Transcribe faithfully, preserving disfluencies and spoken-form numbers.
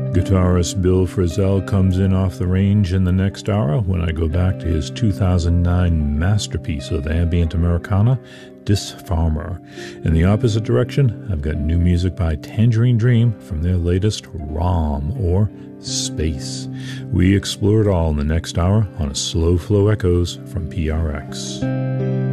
Guitarist Bill Frisell comes in off the range in the next hour when I go back to his two thousand nine masterpiece of ambient Americana, Dis Farmer. In the opposite direction, I've got new music by Tangerine Dream from their latest ROM, or Space. We explore it all in the next hour on a Slow Flow Echoes from P R X.